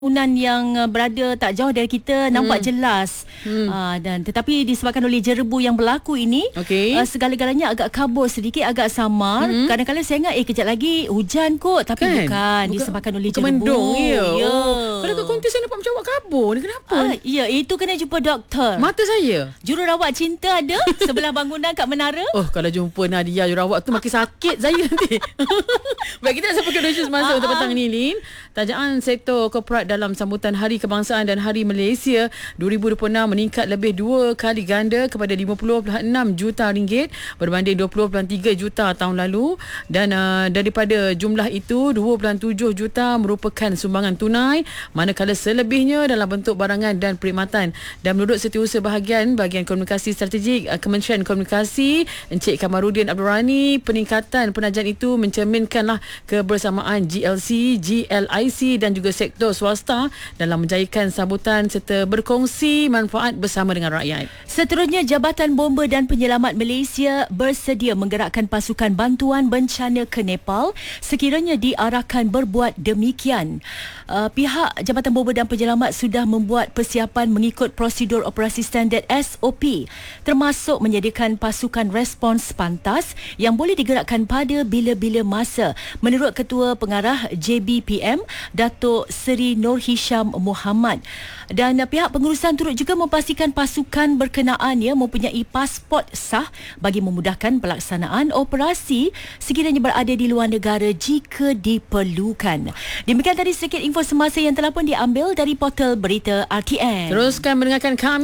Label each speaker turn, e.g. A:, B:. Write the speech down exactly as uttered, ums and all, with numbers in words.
A: bangunan yang uh, berada tak jauh dari kita nampak hmm. jelas hmm. Uh, dan tetapi disebabkan oleh jerebu yang berlaku ini
B: okay. uh,
A: segala-galanya agak kabur sedikit, agak samar. hmm. Kadang-kadang saya ingat eh kejap lagi hujan kot, tapi kan? bukan, bukan disebabkan oleh jerebu.
B: Mendung ya.
A: ya.
B: Oh. Kalau kat konti saya nampak macam awak kabur ni, kenapa?
A: Uh, ya, itu kena jumpa doktor.
B: Mata saya.
A: Jururawat cinta ada sebelah bangunan kat menara.
B: Oh, kalau jumpa Nadia jururawat tu makin sakit saya nanti. Baik, kita nak sampai ke news masa untuk petang ni, Lin. Tajaan sektor korporat dalam sambutan Hari Kebangsaan dan Hari Malaysia dua ribu dua puluh enam meningkat lebih dua kali ganda kepada lima puluh perpuluhan enam juta ringgit berbanding dua puluh perpuluhan tiga juta tahun lalu, dan uh, daripada jumlah itu dua perpuluhan tujuh juta merupakan sumbangan tunai, manakala selebihnya dalam bentuk barangan dan perkhidmatan. Dan menurut Setiausaha Bahagian Bahagian Komunikasi Strategik uh, Kementerian Komunikasi Encik Kamarudin Abdul Rani, peningkatan penajan itu mencerminkanlah kebersamaan G L C, G L I C dan juga sektor swasta dalam menjayakan sambutan serta berkongsi manfaat bersama dengan rakyat.
A: Seterusnya, Jabatan Bomba dan Penyelamat Malaysia bersedia menggerakkan pasukan bantuan bencana ke Nepal sekiranya diarahkan berbuat demikian. Uh, pihak Jabatan Bomba dan Penyelamat sudah membuat persiapan mengikut prosedur operasi standard S O P, termasuk menyediakan pasukan respons pantas yang boleh digerakkan pada bila-bila masa. Menurut Ketua Pengarah J B P M, Datuk Seri Nur Hisham Muhammad. Dan uh, pihak pengurusan turut juga memastikan pasukan berkenaan ya mempunyai pasport sah bagi memudahkan pelaksanaan operasi sekiranya berada di luar negara jika diperlukan. Demikian tadi sedikit info semasa yang telah pun diambil dari portal berita R T N.
B: Teruskan mendengarkan kami